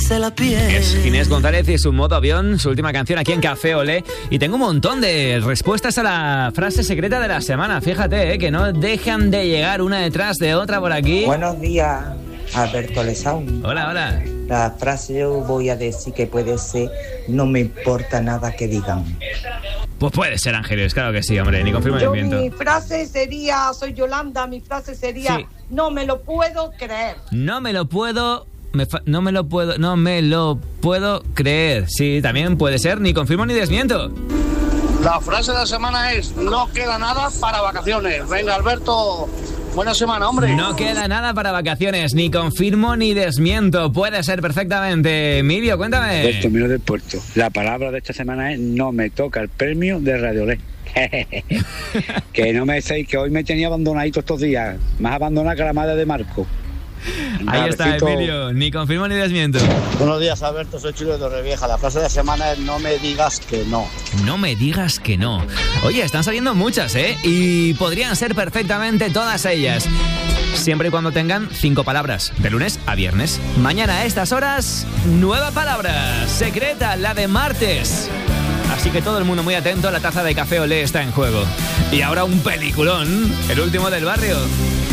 eriza la piel. Es Ginés González y su modo avión, su última canción aquí en Café Olé. Y tengo un montón de respuestas a la frase secreta de la semana. Fíjate, que no dejan de llegar una detrás de otra por aquí. Buenos días, Alberto Lesaun. Hola, hola. La frase yo voy a decir que puede ser: no me importa nada que digan. Pues puede ser, Ángeles, claro que sí, hombre, ni confirmo ni miento. Mi frase sería, soy Yolanda, mi frase sería, Sí. no me lo puedo creer. No me lo puedo creer. Sí, también puede ser, ni confirmo ni desmiento. La frase de la semana es: no queda nada para vacaciones. Venga, Alberto, buena semana, hombre. No queda nada para vacaciones, ni confirmo ni desmiento. Puede ser perfectamente. Emilio, cuéntame. Alberto, Miro del Puerto. La palabra de esta semana es: no me toca el premio de Radio Olé. Que no me sé, que hoy me tenía abandonadito estos días. Más abandonada que la madre de Marco. Ahí está, besito. Emilio. Ni confirmo ni desmiento. Buenos días, Alberto, soy Chulo de Torrevieja. La frase de la semana es: no me digas que no. No me digas que no. Oye, están saliendo muchas, ¿eh? Y podrían ser perfectamente todas ellas. Siempre y cuando tengan 5 palabras, de lunes a viernes. Mañana a estas horas, nueva palabra, secreta, la de martes. Así que todo el mundo muy atento, la taza de Café Olé está en juego. Y ahora un peliculón, el último del barrio.